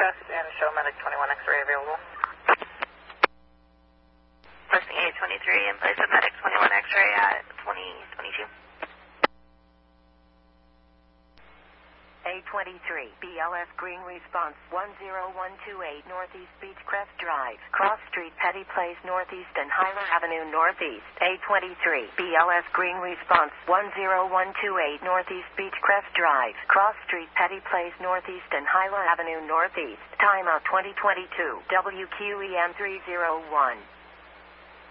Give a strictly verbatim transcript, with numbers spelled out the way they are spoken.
Beechcrest and show medic twenty-one X-ray available. Posting A twenty-three in place of medic twenty-one X-ray at twenty twenty-two. A twenty-three, B L S Green Response one zero one two eight Northeast Beechcrest Drive, Cross Street, Petty Place Northeast and Hyler Avenue Northeast. A twenty-three, B L S Green Response one zero one two eight Northeast Beechcrest Drive, Cross Street, Petty Place Northeast and Hyler Avenue Northeast. Timeout twenty twenty-two, W Q E M three zero one.